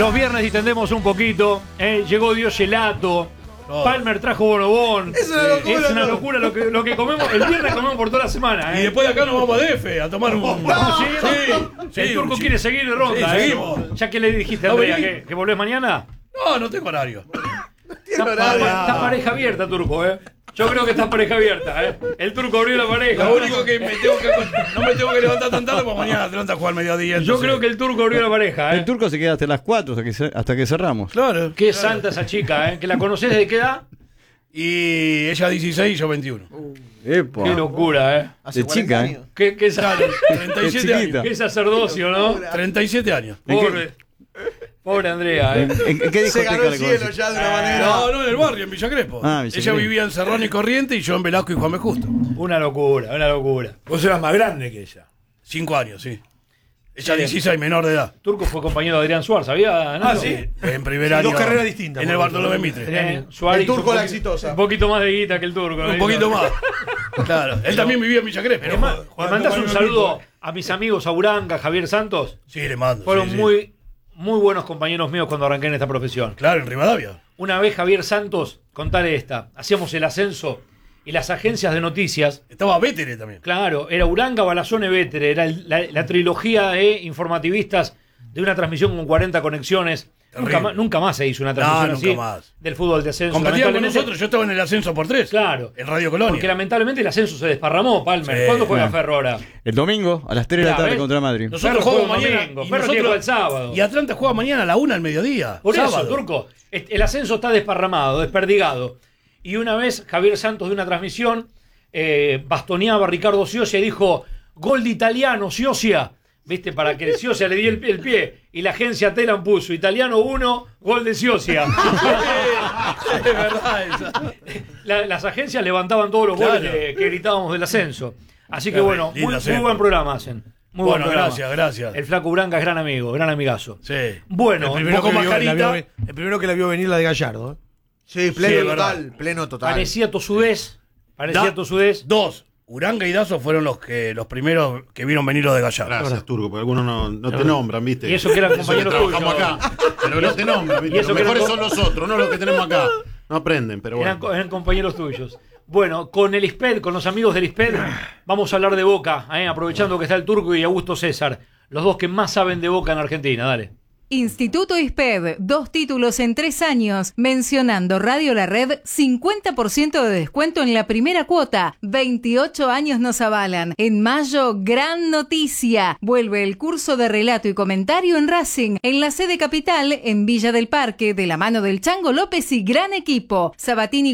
Los viernes distendemos un poquito, llegó Dios Gelato, Palmer trajo bonobón. Es una locura lo que comemos. El viernes comemos por toda la semana. Y después de acá nos vamos a DF a tomar un... Sí, el turco quiere seguir de ronda. Ya que le dijiste a Andrea que volvés mañana. No tengo horario. Está pareja abierta, turco, Yo creo que está pareja abierta, El turco abrió la pareja. Lo único que no me tengo que levantar tan tarde porque mañana te levantas a jugar al mediodía. Yo creo que el turco abrió la pareja, El turco se queda hasta las 4 hasta que cerramos. Claro. Qué santa esa chica, ¿Que la conocés desde qué edad? Y ella 16 y yo 21. Epa. Qué locura, De chica, años. Qué 37 años. Qué sacerdocio, ¿no? 37 años. Pobre Andrea, ¿En qué Se ganó discoteca el la cielo conoces? ya de una manera. No, en el barrio, en Villa Crespo. Villa Ella Crespo. vivía en Cerrón y Corriente y yo en Velasco y Juan B. Justo. Una locura. Vos eras más grande que ella. 5 años, sí. Ella 16, menor de edad. Turco fue compañero de Adrián Suárez, ¿sabía? Ah, sí. En primer año. Dos carreras distintas. En el Bartolomé Mitre. Suárez El turco hizo la exitosa. Un poquito más de guita que el turco. Un poquito más. Claro. Él también vivía en Villa Crespo. ¿Le mandás un saludo a mis amigos, a Uranga, Javier Santos? Sí, le mando. Fueron sí. muy buenos compañeros míos cuando arranqué en esta profesión. Claro, en Rivadavia. Una vez Javier Santos, contale esta, hacíamos el ascenso y las agencias de noticias. Estaba Vétere también. Claro, era Uranga, Balazón y Vétere, era la trilogía de informativistas de una transmisión con 40 conexiones. Nunca más se hizo una transmisión así nunca más. del fútbol de ascenso. Competían con nosotros, yo estaba en el ascenso por 3. Claro. En Radio Colonia. Porque lamentablemente el ascenso se desparramó, Palmer. Sí, ¿Cuándo juega claro. Ferro ahora? El domingo a las 3 de la tarde ¿ves? contra Madrid. Nosotros Ferro jugamos juega mañana. domingo, Y Ferro tiene que jugar el sábado. Y Atlanta juega mañana a la 1 al mediodía. Por sábado. eso, Turco, el ascenso está desparramado, desperdigado. Y una vez Javier Santos de una transmisión bastoneaba a Ricardo Scioscia y dijo: gol de Italiano, Scioscia. ¿Viste? Para que Scioscia le diera el pie. Y la agencia Telam puso Italiano 1, gol de Scioscia. Es verdad eso. Las agencias levantaban todos los Claro. goles que gritábamos del ascenso. Así que Claro, bueno, linda muy siempre. buen programa hacen. Muy buen Bueno, programa. gracias. El Flaco Branca es gran amigo, gran amigazo. Sí. Bueno, el primero, Un poco que mascarita. el primero que la vio venir la de Gallardo. Sí, pleno Sí, es verdad. total. Pleno total. parecía tosudez. Tosudez. 2. Uranga y Dazo fueron los primeros que vieron venir los de Gallardo. Gracias, Turco, porque algunos no te nombran, ¿viste? Y eso que eran compañeros tuyos. Trabajamos acá, pero no te nombran, ¿viste? Y eso Los que mejores eran son los otros, no los que tenemos acá. No aprenden, pero bueno. Eran compañeros tuyos. Bueno, con el ISPED, con los amigos del ISPED, vamos a hablar de Boca, aprovechando que está el Turco y Augusto César, los dos que más saben de Boca en Argentina. Dale. Instituto ISPED, 2 títulos en 3 años. Mencionando Radio La Red, 50% de descuento en la primera cuota. 28 años nos avalan. En mayo, gran noticia. Vuelve el curso de relato y comentario en Racing, en la sede capital, en Villa del Parque, de la mano del Chango López y gran equipo. Sabatini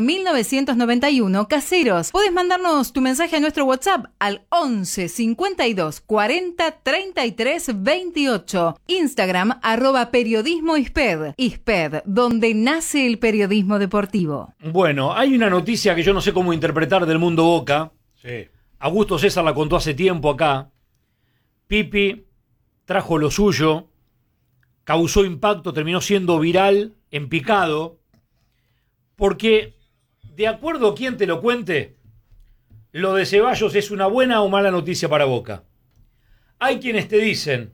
4991, Caseros. Podés mandarnos tu mensaje a nuestro WhatsApp al 11 52 40 33 28. Instagram @periodismo ISPED. ISPED, donde nace el periodismo deportivo. Bueno, hay una noticia que yo no sé cómo interpretar del mundo Boca. Sí. Augusto César la contó hace tiempo acá. Pipi trajo lo suyo, causó impacto, terminó siendo viral, en picado, porque, de acuerdo a quien te lo cuente, lo de Ceballos es una buena o mala noticia para Boca. Hay quienes te dicen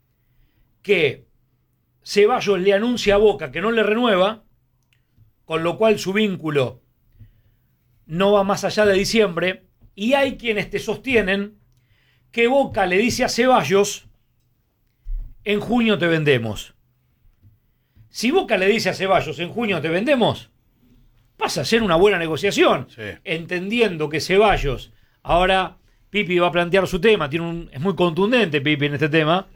que Ceballos le anuncia a Boca que no le renueva, con lo cual su vínculo no va más allá de diciembre, y hay quienes te sostienen que Boca le dice a Ceballos: en junio te vendemos. Si Boca le dice a Ceballos: en junio te vendemos, pasa a ser una buena negociación, Sí. entendiendo que Ceballos, ahora Pipi va a plantear su tema, es muy contundente Pipi en este tema.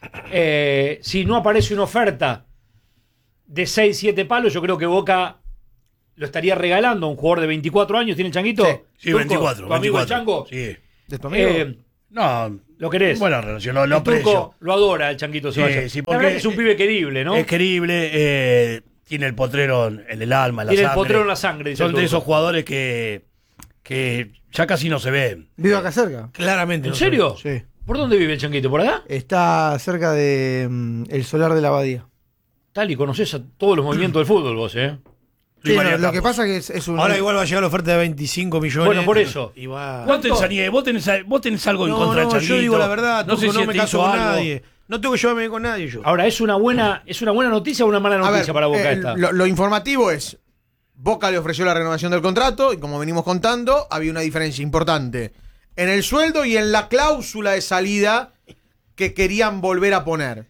Si no aparece una oferta de 6-7 palos, yo creo que Boca lo estaría regalando a un jugador de 24 años. ¿Tiene el Changuito? Sí, Turco, 24. ¿Tu amigo el 24. Chango? Sí. ¿De tu amigo? No, ¿Lo querés? buena relación, lo El aprecio. Turco lo adora el Changuito Ceballos. sí, La verdad porque que es un pibe querible, ¿no? Es querible, tiene el potrero en el alma, en la Tiene sangre. el potrero en la sangre, dice Son el de Turco. esos jugadores que ya casi no se ven. ¿Vive acá cerca? Claramente. ¿En no serio? sé. Sí. ¿Por dónde vive el Changuito? ¿Por acá? Está cerca de el solar de la abadía. Tal, y conocés a todos los movimientos del fútbol vos, ¿eh? Sí, María no, lo Campos. que pasa es que es un... Ahora igual va a llegar la oferta de 25 millones. Bueno, por eso. Y va... ¿Cuánto te ensañé? ¿Vos tenés algo en contra del Changuito? Yo digo la verdad, no sé Turco, si no me te caso hizo con algo. nadie. No tengo que llevarme bien con nadie yo. Ahora, ¿es una buena noticia o una mala noticia para Boca esta? Lo informativo es, Boca le ofreció la renovación del contrato y como venimos contando, había una diferencia importante en el sueldo y en la cláusula de salida que querían volver a poner.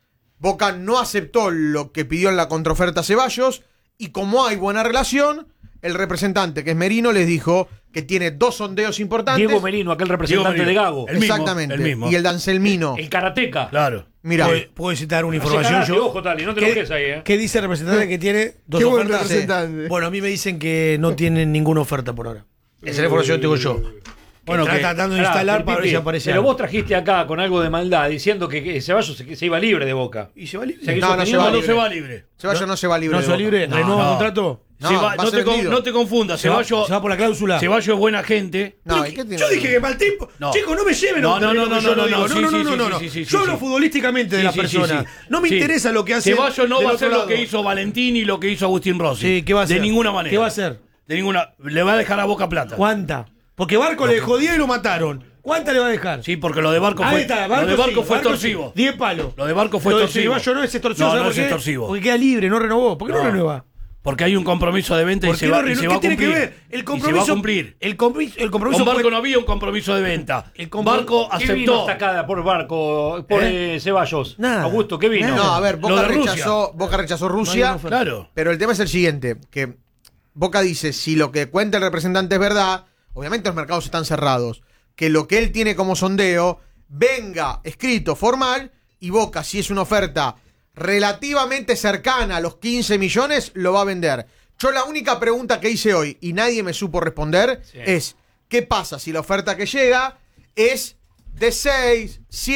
Boca no aceptó lo que pidió en la contraoferta Ceballos y como hay buena relación, el representante, que es Merino, les dijo que tiene 2 sondeos importantes. Diego Merino, aquel representante de Gago. Exactamente. El mismo. Y el de Anselmino. El karateca. Claro. Mirá. ¿Puedo citar una información yo? Ojo, Tali, no te lo quedes ahí, ¿Qué dice el representante que tiene 2 Qué buen ofertas? representante. Bueno, a mí me dicen que no tienen ninguna oferta por ahora. Esa es la información que tengo yo. Bueno, Está que- tratando de Pará, instalar para ver Pipi, si aparece pero algo. vos trajiste acá con algo de maldad diciendo que Ceballos se iba libre de Boca. ¿Y se va libre? Seguís No, no sosteniendo- se va No libre. se va libre. Ceballos no se va libre. ¿No de se va Boca. libre? No, ¿Renueva no. contrato? No, Se va va- a no, ser vendido. no te confundas. ¿Se va Ceballos por la cláusula? es buena gente. No, ¿y qué tiene? Yo dije que mal tiempo. No. Chicos, no me lleven No, a un no, terreno no, que yo no, no no, digo. sí, No, no, sí, no, sí, no, no. sí, sí, Yo sí, hablo sí. futbolísticamente de la Sí, sí, sí, persona. sí. No me Sí. interesa lo que hace. Ceballos no del va a otro hacer lo lado. que hizo Valentini y lo que hizo Agustín Rossi. Sí, ¿qué va a hacer? De ninguna manera. ¿Qué va a hacer? De ninguna. Le va a dejar a Boca plata. ¿Cuánta? Porque Barco le dejó 10 y lo mataron. ¿Cuánta le va a dejar? Sí, porque lo de Barco Ahí fue. está, Lo de Barco sí, fue Barco extorsivo. sí. 10 palos. Lo de Barco fue Lo de extorsivo. Ceballos no es extorsivo. No, ¿sabes no por es qué? extorsivo. Porque queda libre, no renovó. ¿Por qué no No. renueva? Porque hay un compromiso de venta y ¿Por se qué va, no y renueva? se va a ¿Qué tiene que cumplir. ver? El Y compromiso. se va a cumplir. El compromiso Con Barco fue- no había un compromiso de venta. El Barco ¿Qué vino aceptó. hasta acá por Barco, por Ceballos? Nada. Augusto, ¿qué vino? No, a ver, Lo de Boca rechazó No hay Rusia, una oferta. Claro. pero el tema es el siguiente, que Boca dice, si lo que cuenta el representante es verdad, obviamente los mercados están cerrados, que lo que él tiene como sondeo venga escrito, formal, y Boca, si es una oferta relativamente cercana a los 15 millones, lo va a vender. Yo la única pregunta que hice hoy, y nadie me supo responder, es, ¿qué pasa si la oferta que llega es de 6,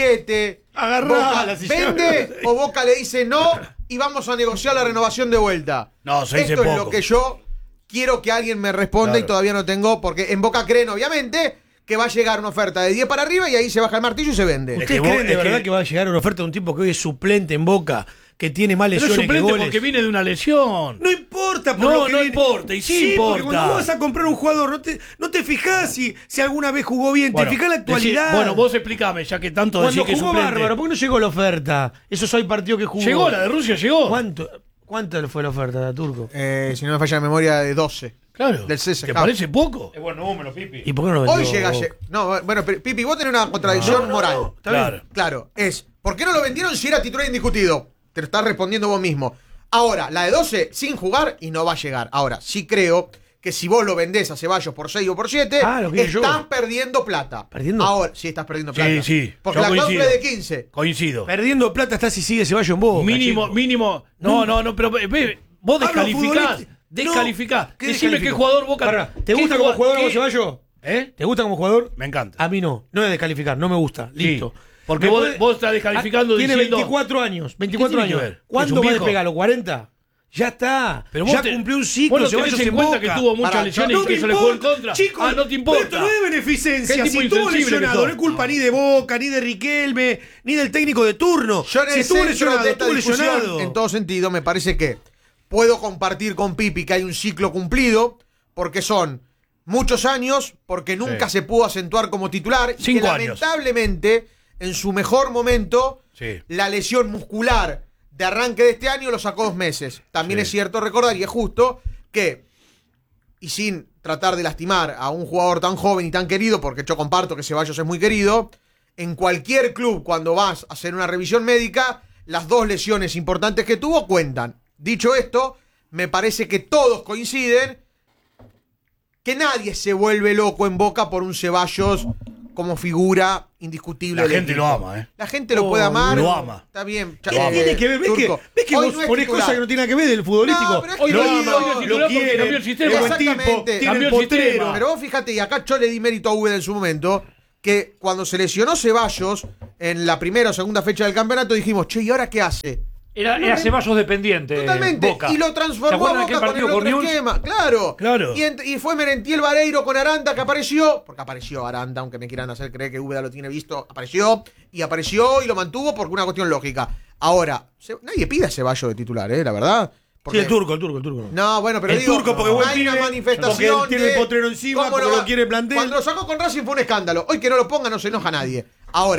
7, Agarrala, Boca si vende o Boca le dice no y vamos a negociar la renovación de vuelta? No, se dice Esto es poco. lo que yo quiero que alguien me responda Claro. y todavía no tengo, porque en Boca creen obviamente que va a llegar una oferta de 10 para arriba y ahí se baja el martillo y se vende. Es ¿Ustedes que creen de es verdad que- que va a llegar una oferta de un tipo que hoy es suplente en Boca, que tiene más Pero es lesiones que suplente goles? porque viene de una lesión. No importa, por No, lo que no viene. importa, y sí importa. Porque cuando vos vas a comprar un jugador, no te fijás si alguna vez jugó bien, Bueno, te fijás en la actualidad. bueno, vos explícame, ya que tanto cuando decís que es jugó suplente. bárbaro, ¿por qué no llegó la oferta? Esos hay partidos que jugó. Llegó, la de Rusia llegó. ¿Cuánto le fue la oferta, Turco? Si no me falla la memoria, de 12. Claro. Del CSKA. ¿Te parece poco? Es buen número, Pipi. ¿Y por qué no lo Hoy vendió? llega. No, bueno, pero, Pipi, vos tenés una contradicción moral. Está bien. Claro. Claro, es, ¿por qué no lo vendieron si era titular indiscutido? Te lo estás respondiendo vos mismo. Ahora, la de 12 sin jugar y no va a llegar. Ahora, sí creo que si vos lo vendés a Ceballos por 6 o por 7, Lo que yo. estás perdiendo plata. ¿Perdiendo? Ahora, sí, estás perdiendo plata. Sí, sí. Porque Yo la cláusula coincido. es de 15. Coincido. Perdiendo plata está si sigue Ceballos en Boca. Mínimo, chico. mínimo. No, pero vos Hablo descalificás. futbolístico. Descalificás. No, ¿qué Decime qué descalifico? jugador Boca. Pará, ¿te qué gusta como jugador qué- vos, Ceballos? ¿Eh? ¿Te gusta como jugador? Me encanta. A mí no. No es descalificar, no me gusta. Sí, Listo. porque ¿Me vos- puede- vos estás descalificando Tiene diciendo- 24 años. 24 tiene que años. ver? ¿Es ¿Cuándo un va a viejo? despegar? ¿Los 40? Ya está. Pero vos ya te- cumplió un ciclo. vos no Ceballos tenés en en cuenta Boca. que tuvo muchas Pará, lesiones No y me que eso le jugó en importa, contra. chicos, Ah, no te importa. pero esto no es beneficencia. Qué tipo Si estuvo insensible que lesionado, sos. no es culpa ni de Boca, ni de Riquelme, ni del técnico de turno. Yo en Si el estuvo centro lesionado, de esta estuvo discusión, lesionado. en todo sentido, me parece que puedo compartir con Pipi que hay un ciclo cumplido, porque son muchos años, porque nunca se pudo acentuar como titular, y 5 que años. lamentablemente, en su mejor momento, Sí. la lesión muscular de arranque de este año lo sacó 2 meses. También Sí. es cierto recordar, y es justo, que, y sin tratar de lastimar a un jugador tan joven y tan querido, porque yo comparto que Ceballos es muy querido, en cualquier club, cuando vas a hacer una revisión médica, las 2 lesiones importantes que tuvo cuentan. Dicho esto, me parece que todos coinciden que nadie se vuelve loco en Boca por un Ceballos como figura indiscutible. La del gente equipo. lo ama, ¿eh? La gente lo puede amar. lo ama. Está bien. ¿Qué tiene que ver? ¿Ves Turco. que Hoy vos no es ponés titular. cosas que no tienen nada que ver del futbolístico? No, pero es Hoy que lo no, ama, no, no, lo porque quiere, cambió el sistema. es buen tipo, Exactamente. tiene Cambió el el sistema. potrero. Pero vos fíjate, y acá yo le di mérito a Úbeda en su momento, que cuando se lesionó Ceballos en la primera o segunda fecha del campeonato dijimos, che, ¿y ahora qué hace? Era Ceballos dependiente. Totalmente. Boca. Y lo ¿Se transformó a acuerdan de Boca aquel con el partido otro con Newell's? esquema. Claro. Claro. Y fue Merentiel Vareiro con Aranda que apareció, porque apareció Aranda, aunque me quieran hacer creer que Úbeda lo tiene visto, apareció y lo mantuvo porque una cuestión lógica. Ahora, nadie pide a Ceballos de titular, la verdad. Sí, el turco. No, bueno, pero El digo, turco, porque buen hay una pibe, manifestación porque él tiene el potrero encima, ¿cómo porque va? lo quiere plantear. Cuando lo sacó con Racing fue un escándalo. Hoy que no lo ponga no se enoja nadie. Ahora,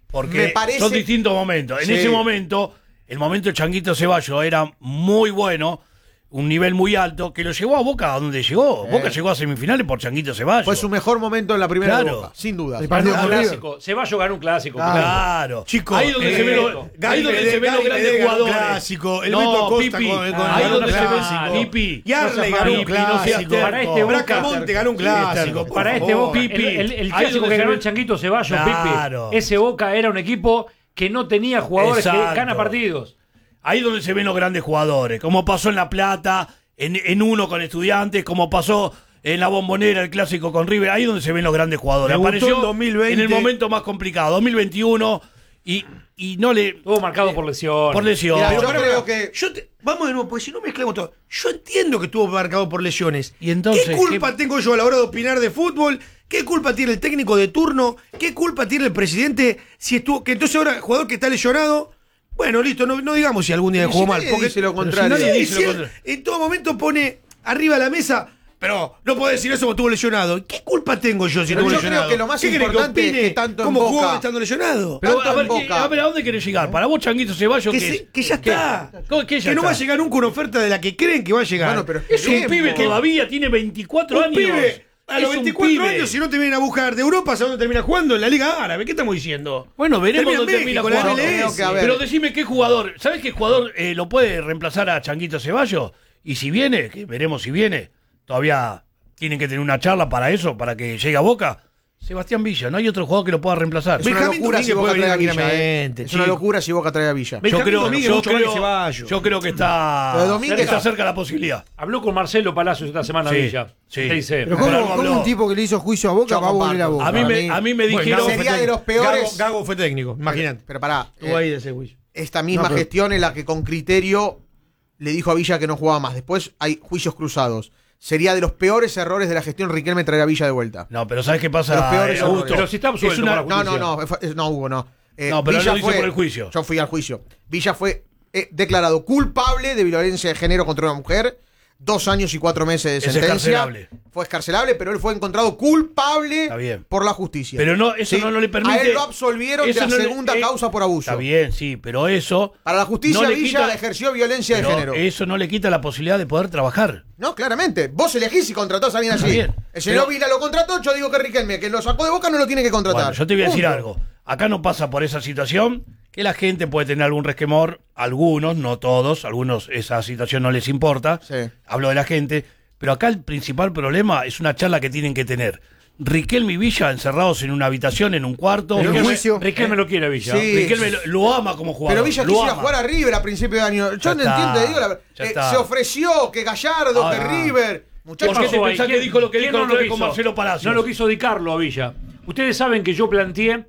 Porque Me parece- son distintos momentos. En Sí. ese momento, el momento de Changuito Ceballos era muy bueno, un nivel muy alto, que lo llevó a Boca a donde llegó. Boca llegó a semifinales por Changuito Ceballos. Fue su mejor momento en la primera de Claro. Boca, sin duda. El partido Ganó un con River. clásico. Ceballos ganó un clásico. Claro. Chico, ahí donde se ve ahí donde se ven los grandes jugadores. Clásico, el Beto Acosta Pipi, con ahí ganó un donde se ve clásico. Pipi. Yarley No ganó un seas Pipi, no seas clásico. terco. Para este Boca- Bracamonte ganó un clásico. por Para este favor. Boca, Pipi. el Ahí clásico donde que se ganó ve- el Changuito Ceballos, Claro. Pipi. Ese Boca era un equipo que no tenía jugadores Exacto. que gana partidos. Ahí donde se ven los grandes jugadores, como pasó en La Plata, en uno con Estudiantes, como pasó en la Bombonera, el clásico con River, ahí donde se ven los grandes jugadores. Debutó Apareció en 2020. en el momento más complicado, 2021, y no le... Estuvo marcado por lesiones. Por lesión. Mira, yo Pero, creo que vamos de nuevo, porque si no mezclamos todo. Yo entiendo que estuvo marcado por lesiones. Y entonces, ¿qué culpa ¿qué- tengo yo a la hora de opinar de fútbol? ¿Qué culpa tiene el técnico de turno? ¿Qué culpa tiene el presidente si estuvo? Que entonces ahora el jugador que está lesionado. Bueno, listo, no digamos si algún día Pero jugó si mal. nadie Porque dice lo pero contrario. si Nadie nadie dice lo dice- contrario. en todo momento pone arriba de la mesa. Pero no puedo decir eso porque estuvo lesionado. ¿Qué culpa tengo yo si Pero estuvo yo lesionado? creo que lo más ¿Qué querés importante es opine que tanto en cómo jugó Boca- estando lesionado? Pero tanto a ver, en Boca. ¿a dónde querés llegar? Para vos, Changuito Ceballos, Que, ¿qué es? que ya está. ¿Qué ya que no va a está? llegar nunca una oferta de la que creen que va a llegar. Bueno, pero Es un Tiempo. pibe todavía, tiene 24 un años. pibe. A los Es un 24 pibe. años, si no te vienen a buscar de Europa, ¿sabes dónde termina jugando? En la Liga Árabe. ¿Qué estamos diciendo? Bueno, veremos Termina en dónde termina México, la jugando. MLS. Creo que, a ver. Pero decime qué jugador, ¿sabes qué jugador lo puede reemplazar a Changuito Ceballos? Y si viene, que veremos si viene, todavía tienen que tener una charla para eso, para que llegue a Boca. Sebastián Villa, no hay otro jugador que lo pueda reemplazar. Es una Benjamín locura si Domínguez Boca puede trae a venir Villa. tranquilamente, Es una chico. locura si Boca trae a Villa. Benjamín Domínguez mucho más que Ceballos. Yo creo que está, Lo de Domínguez- está cerca la posibilidad. Habló con Marcelo Palacios esta semana, Sí, Villa. sí. Te dice, Pero Pero ¿cómo ¿cómo, habló? un tipo que le hizo juicio a Boca Yo va a volver a comparto. Boca? A mí me dijeron... Sería de los peores. Gago fue técnico, imagínate. Pero pará, Estuvo ahí de ese juicio. esta misma No, pero- gestión en la que con criterio le dijo a Villa que no jugaba más. Después hay juicios cruzados. Sería de los peores errores de la gestión Riquelme traer a Villa de vuelta. No, pero ¿sabes qué pasa? De los peores Augusto? errores. pero si está absuelto Es una- por la No, justicia. no, Hugo, no. No, pero él lo dice por el juicio. Yo fui al juicio. Villa fue declarado culpable de violencia de género contra una mujer. 2 años y 4 meses de Es sentencia. excarcelable. Fue excarcelable, pero él fue encontrado culpable Está bien. por la justicia. Pero no, eso ¿Sí? no le permite... A él lo absolvieron de eso la no le- segunda causa por abuso. Está bien, sí, pero eso... Para la justicia, no le Villa quita- ejerció violencia de pero género. eso no le quita la posibilidad de poder trabajar. No, claramente. Vos elegís si contratás a alguien Está así. bien. El señor Pero- Villa lo contrató, yo digo que Riquelme, que lo sacó de Boca, no lo tiene que contratar. Bueno, yo te voy a decir Punto. algo. Acá no pasa por esa situación, que la gente puede tener algún resquemor, algunos, no todos, algunos esa situación no les importa. Sí. Hablo de la gente, pero acá el principal problema es una charla que tienen que tener. Riquelme y Villa encerrados en una habitación, en un cuarto. Pero el Riquelme- juicio- Riquelme lo quiere a Villa. Sí. Riquelme lo ama como jugador. Pero Villa lo quiso ir a ama. jugar a River a principio de año. Yo Ya no está, entiendo, te digo ya está. se ofreció que Gallardo, Ah, que River. Muchachos, ¿Por qué te pasó ahí? pensás que ¿Quién- dijo lo que quién dijo no la otra lo vez con quiso? Marcelo Palacios? No lo quiso dedicarlo a Villa. Ustedes saben que yo planteé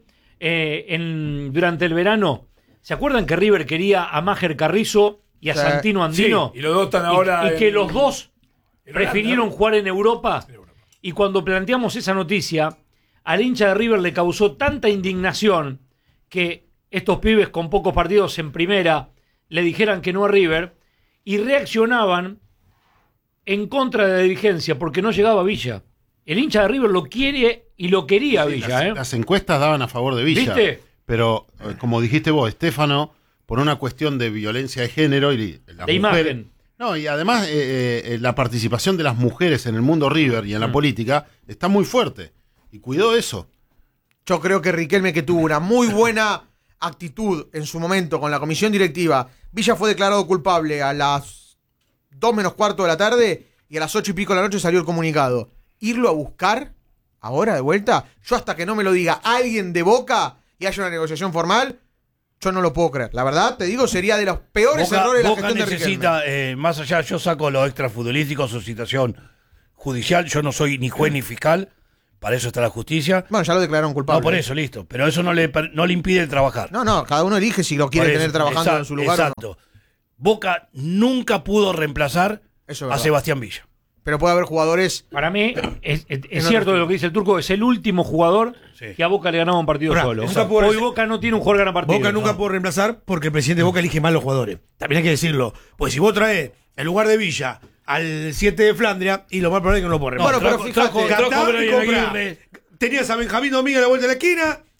durante el verano, ¿se acuerdan que River quería a Máger Carrizo y a Sí. Santino Andino? Sí, y los dos están ahora Y que en- los dos en prefirieron Holanda. jugar en Europa. Y cuando planteamos esa noticia, al hincha de River le causó tanta indignación que estos pibes con pocos partidos en primera le dijeran que no a River y reaccionaban en contra de la dirigencia porque no llegaba a Villa. El hincha de River lo quiere y lo quería a Sí, Villa, las, ¿eh? las encuestas daban a favor de Villa. ¿Viste? Pero, como dijiste vos, Estefano, por una cuestión de violencia de género y las De imagen. No, y además la participación de las mujeres en el mundo River y en la política está muy fuerte. Y cuidó eso. yo creo que Riquelme, que tuvo una muy buena actitud en su momento con la comisión directiva, Villa fue declarado culpable a las 2 menos cuarto de la tarde y a las 8 y pico de la noche salió el comunicado. Irlo a buscar ahora de vuelta, yo hasta que no me lo diga alguien de Boca y haya una negociación formal, yo no lo puedo creer. La verdad, te digo, sería de los peores errores de la Boca gestión de Riquelme. necesita, más allá, yo saco lo extrafutbolístico, su situación judicial, yo no soy ni juez ni fiscal, para eso está la justicia. Bueno, ya lo declararon culpable. No, por eso, listo. Pero eso no le impide trabajar. No, cada uno elige si lo quiere Por tener eso, trabajando en su lugar exacto. o no. Boca nunca pudo reemplazar Eso es a verdad. Sebastián Villa. Pero puede haber jugadores. Para mí, es cierto de lo que dice el turco, es el último jugador Sí. que a Boca le ganaba un partido Ahora, solo. nunca pudo Hoy ser- Boca no tiene un jugador gana partido. Boca nunca pudo reemplazar porque el presidente de Boca elige mal los jugadores. También hay que decirlo. Pues si vos traes en lugar de Villa al 7 de Flandria, y lo más probable es que no lo puedo reemplazar. Bueno, pero fíjate, Catá trajo a y Brian comprá. Aguirre. Tenías a Benjamín Domínguez a la vuelta de la esquina,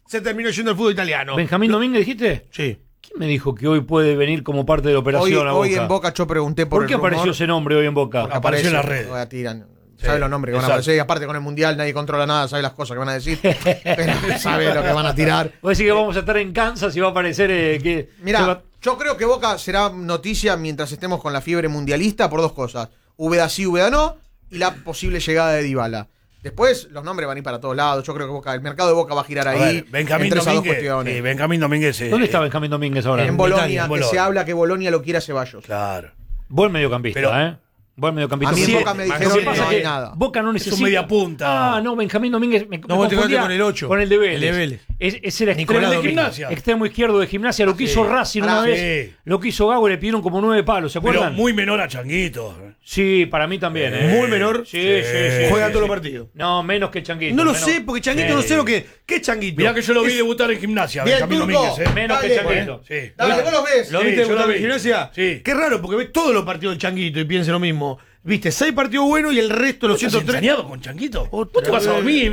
se terminó yendo al fútbol italiano. ¿Benjamín Domínguez dijiste? Sí. ¿Quién me dijo que hoy puede venir como parte de la operación a Boca? Hoy en Boca yo pregunté por ¿Por qué el rumor. apareció ese nombre hoy en Boca? Apareció en las redes. Sabe los nombres que van a exacto. aparecer. Y aparte con el Mundial nadie controla nada, sabe las cosas que van a decir. Pero sabe lo que van a tirar. Vos decís que vamos a estar en Kansas y va a aparecer que... Mirá, yo creo que Boca será noticia mientras estemos con la fiebre mundialista por dos cosas. Úbeda sí, Úbeda no, y la posible llegada de Dybala. Después los nombres van a ir para todos lados. Yo creo que el mercado de Boca va a girar A ahí. ver, Benjamín entre esas dos Domínguez. cuestiones. Benjamín Domínguez. ¿Dónde está Benjamín Domínguez ahora? En Italia, Bolonia, en que Bolonia. se habla que Bolonia lo quiere a Ceballos. Claro. Buen mediocampista, Pero- Buen mediocampista. A mí en Sí, Boca me lo dijeron que que pasa no es hay que nada. Boca no necesita... un mediapunta. Ah, no, Benjamín Domínguez me No, vos te confundía quedaste con el 8. Con el de Vélez. El de Vélez. Es el Nicolás extremo, de Gimnasia. extremo izquierdo de Gimnasia. Lo que hizo Racing una Pará, vez. sí. Lo que hizo Gago, le pidieron como 9 palos, ¿se Pero acuerdan? muy menor a Changuito. Sí, para mí también. Muy menor. Sí, sí. Juega sí, todos sí. los partidos. No, menos que Changuito. No lo menos- sé, porque Changuito no sé lo que. ¿Qué es Changuito? Mirá que yo lo vi Es- debutar en Gimnasia. Bien, Benjamín Turco. Domínguez. Menos que Dale. Changuito. Sí. Dale, vos los ves. ¿Lo Sí, viste yo debutar lo en vi. Gimnasia? Sí. Qué raro, porque ves todos los partidos de Changuito y piensa lo mismo. Viste, 6 partidos buenos y el resto, los ¿Estás 103. ensañado con Changuito? Otra Vos te vas a vez. dormir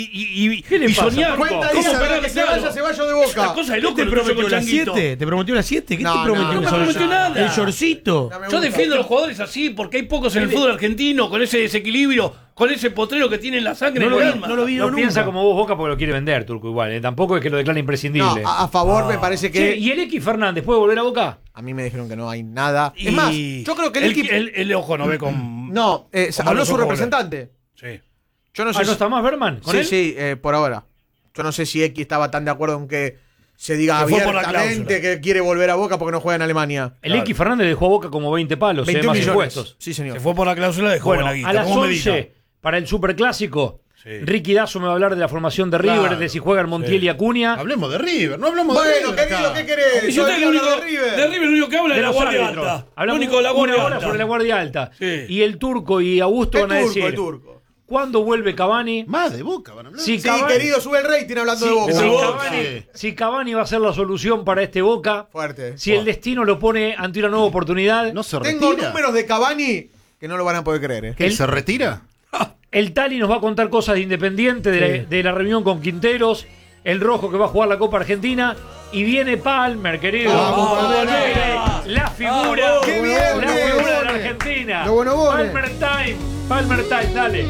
¿Qué le y pasa, soñar. Turco? Cuenta ¿Cómo esa esperar que que se sea vaya algo? Ceballos de Es una Boca. cosa de ¿Qué loco te lo que pasó prometió con la Changuito. 7? ¿Te prometió la 7? ¿Qué No, te no, prometió? no me prometió nada. El shortcito. No me Yo gusta. defiendo a los jugadores así porque hay pocos en el fútbol argentino con ese desequilibrio, con ese potrero que tiene en la sangre. No en lo el vi, alma. no lo vi. No nunca. piensa como vos, Boca, porque lo quiere vender, Turco, igual. Tampoco es que lo declare No, imprescindible. a favor me parece que. Che, ¿y el X Fernández puede volver a Boca? A mí me dijeron que no hay nada. Y Es más, yo creo que el equipo. el ojo no ve con. No, Como habló los su ojos representante. Sí. Yo no sé Ah, ¿no si- está más Berman con Sí, él? sí, por ahora. Yo no sé si X estaba tan de acuerdo en que se diga Se fue por la abiertamente que quiere volver a Boca porque no juega en Alemania. El X Fernández dejó a Boca como 20 palos, 21 más millones. impuestos. Sí, señor. Se fue por la cláusula de Bueno, joven a las como 11, Medina. para el Superclásico, Sí. Ricky Dazo me va a hablar de la formación de River, Claro. de si juegan Montiel y Acuña. Hablemos de River, no hablemos de Bueno, River. querido, acá. ¿qué querés? Y yo Soy tengo el el único, de River. de River lo único que habla es De la los guardia árbitros. alta. Lo Hablamos único de la guardia una hora alta. sobre la guardia alta. Sí. Y el Turco y Augusto El van a turco, decir, el turco. ¿cuándo vuelve Cavani? Más de Boca van a hablar. Si Sí, Cavani- querido, sube el rating hablando de Boca. si Boca. Si Cavani va a ser la solución para este Boca, Fuerte. si el destino lo pone ante una nueva oportunidad, No se Tengo retira. números de Cavani que no lo van a poder creer. ¿Qué, ¿Se retira? el Tali nos va a contar cosas de Independiente, de la reunión con Quinteros, el Rojo que va a jugar la Copa Argentina, y viene Palmer, querido. Vamos, Palmer. La figura, Qué bien, la bien, figura de la Bone. Argentina. Lo bueno, Bone. Palmer Time, dale.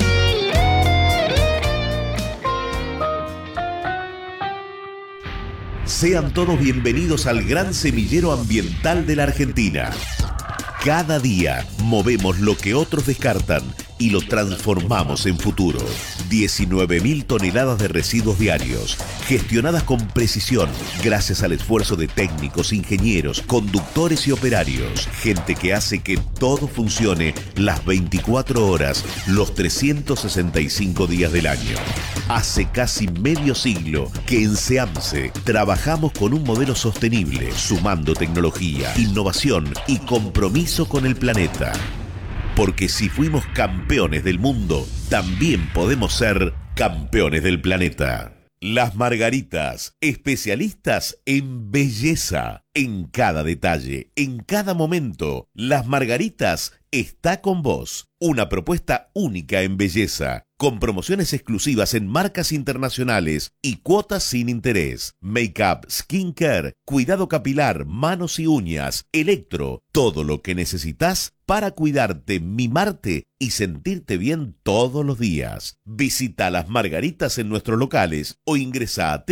Sean todos bienvenidos al gran semillero ambiental de la Argentina. Cada día movemos lo que otros descartan y lo transformamos en futuro. 19.000 toneladas de residuos diarios, gestionadas con precisión, gracias al esfuerzo de técnicos, ingenieros, conductores y operarios. Gente que hace que todo funcione las 24 horas, los 365 días del año. Hace casi medio siglo que en SEAMSE trabajamos con un modelo sostenible, sumando tecnología, innovación y compromiso con el planeta. Porque si fuimos campeones del mundo, también podemos ser campeones del planeta. Las Margaritas, especialistas en belleza, en cada detalle, en cada momento. Las Margaritas está con vos. Una propuesta única en belleza, con promociones exclusivas en marcas internacionales y cuotas sin interés. Make-up, skincare, cuidado capilar, manos y uñas, electro, todo lo que necesitas para cuidarte, mimarte y sentirte bien todos los días. Visita Las Margaritas en nuestros locales o ingresa a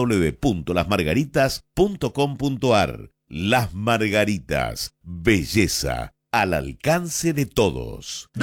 www.lasmargaritas.com.ar. Las Margaritas, belleza al alcance de todos.